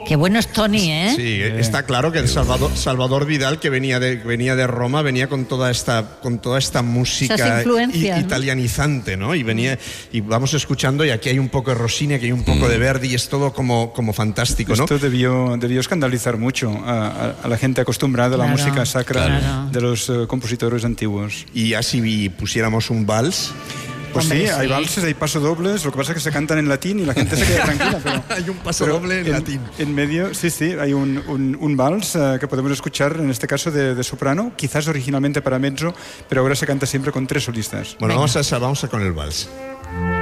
Qué bueno es Tony, ¿eh? Sí, está claro que el Salvador Vidal, que venía de Roma, venía con toda esta música italianizante, ¿no? Y vamos escuchando, y aquí hay un poco de Rossini, aquí hay un poco de Verdi, y es todo como fantástico, ¿no? Esto debió escandalizar mucho a la gente acostumbrada a la música sacra de los compositores antiguos. Y ya si pusiéramos un vals... Pues sí, hay valses, hay pasodobles, lo que pasa es que se cantan en latín y la gente se queda tranquila. Pero, hay un pasodoble en latín. En medio, sí, hay un vals que podemos escuchar, en este caso de soprano, quizás originalmente para mezzo, pero ahora se canta siempre con 3 solistas. Bueno, vamos a con el vals.